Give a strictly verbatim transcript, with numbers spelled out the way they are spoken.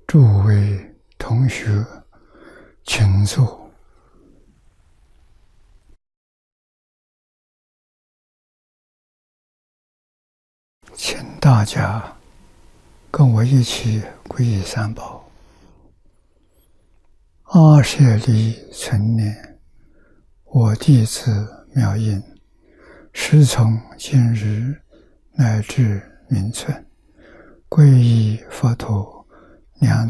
诸位同学，请坐。请大家跟我一起皈依三宝。阿舍利存念，我弟子妙音，师从今日乃至明存，皈依佛陀，两